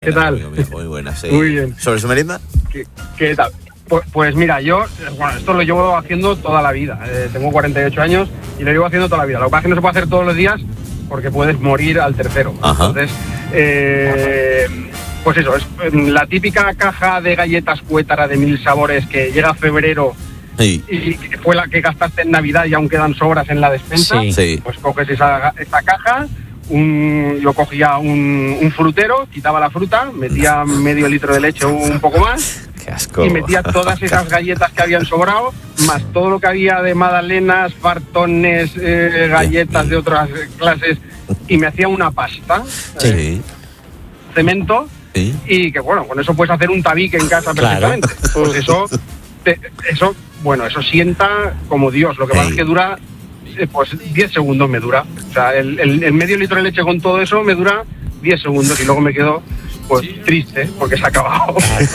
¿Qué tal? Amigo mío, muy buenas. Sí. Muy bien. ¿Sobre su merienda? ¿Qué tal? Pues mira, yo, esto lo llevo haciendo toda la vida. Tengo 48 años y lo llevo haciendo toda la vida. Lo que pasa es que no se puede hacer todos los días porque puedes morir al tercero. Ajá. Entonces, pues eso, es la típica caja de galletas Cuétara de 1000 sabores que llega a febrero Sí. y fue la que gastaste en Navidad y aún quedan sobras en la despensa. Sí. Pues coges esa caja, yo cogía un frutero, quitaba la fruta, metía medio litro de leche o un poco más. Qué asco. Y metía todas esas galletas que habían sobrado, más todo lo que había de magdalenas, fartones, galletas de otras clases, y me hacía una pasta, Sí. cemento, Sí. y que bueno, con eso puedes hacer un tabique en casa perfectamente. Pues eso sienta como Dios. Lo que pasa es que dura, pues 10 segundos me dura. O sea, el medio litro de leche con todo eso me dura 10 segundos y luego me quedo pues triste porque se ha acabado.